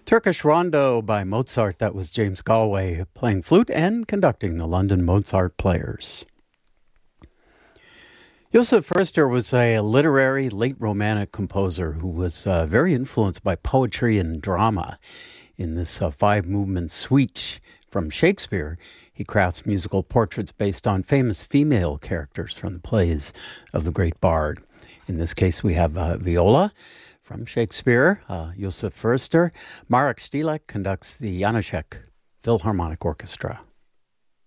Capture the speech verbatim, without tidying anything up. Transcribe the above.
Turkish Rondo by Mozart. That was James Galway playing flute and conducting the London Mozart Players. Josef Förster was a literary late Romantic composer who was uh, very influenced by poetry and drama. In this uh, five-movement suite from Shakespeare, he crafts musical portraits based on famous female characters from the plays of the great bard. In this case, we have uh, Viola from Shakespeare, uh, Josef Förster. Marek Stilek conducts the Janacek Philharmonic Orchestra.